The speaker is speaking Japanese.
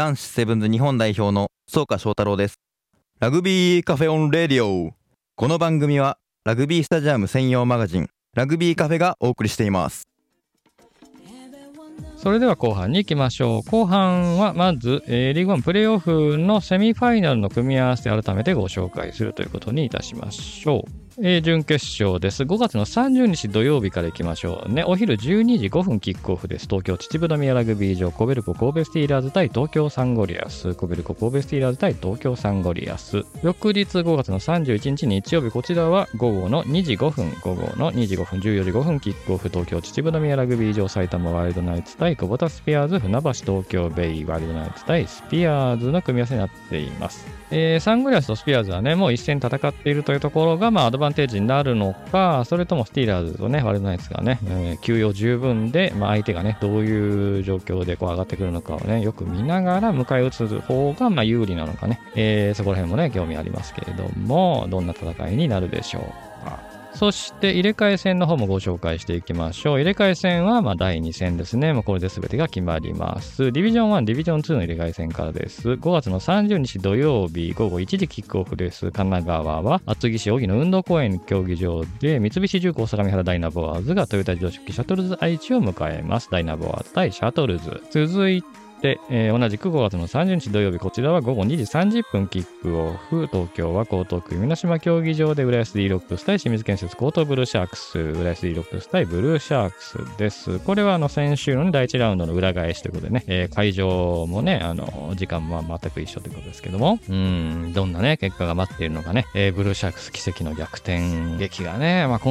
男子セブンズ日本代表の宗家翔太郎です。ラグビーカフェオンレディオ。この番組はラグビースタジアム専用マガジンラグビーカフェがお送りしています。 それでは後半に行きましょう。後半はまず、リーグワンプレーオフのセミファイナルの組み合わせ改めてご紹介するということにいたしましょう。準決勝です。5月の30日土曜日から行きましょうね。お昼12時5分キックオフです。東京秩父宮ラグビー場、コベルコ神戸スティーラーズ対東京サンゴリアス。コベルコ神戸スティーラーズ対東京サンゴリアス。翌日5月の31日日曜日、こちらは午後の2時5分、14時5分キックオフ、東京秩父宮ラグビー場、埼玉ワイルドナイツ対久保田スピアーズ、船橋東京ベイワイルドナイツ対スピアーズの組み合わせになっています。サンゴリアスとスピアーズはね、もう一戦戦っているというところが、アドバンテージになるのか、それともスティーラーズとね、ワイルドナイツがね、休養十分で、相手がね、どういう状況で上がってくるのかをね、よく見ながら迎え撃つ方が、有利なのかね、そこら辺もね、興味ありますけれども、どんな戦いになるでしょうか。そして入れ替え戦の方もご紹介していきましょう。入れ替え戦は第2戦ですね。これで全てが決まります。ディビジョン1、ディビジョン2の入れ替え戦からです。5月の30日土曜日午後1時キックオフです。神奈川は厚木市荻野運動公園競技場で三菱重工相模原ダイナボアーズがトヨタ自動車シャトルズ愛知を迎えます。ダイナボアーズ対シャトルズ。続いて同じく5月の30日土曜日、こちらは午後2時30分キックオフ。東京は江東区夢の島競技場で浦安 D ロックス対清水建設江東ブルーシャークス。浦安 D ロックス対ブルーシャークスです。これは先週の、第1ラウンドの裏返しということでね、会場もね、時間も全く一緒ということですけども、どんなね、結果が待っているのかね、ブルーシャークス奇跡の逆転劇がね、